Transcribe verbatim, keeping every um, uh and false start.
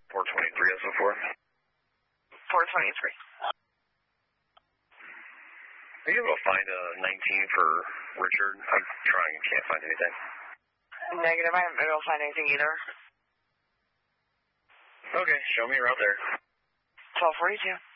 four twenty-three S O four. four twenty-three. Are you able to find a nineteen for Richard? I'm trying and can't find anything. Negative, I haven't been able to find anything either. Okay, show me a route there. twelve forty-two.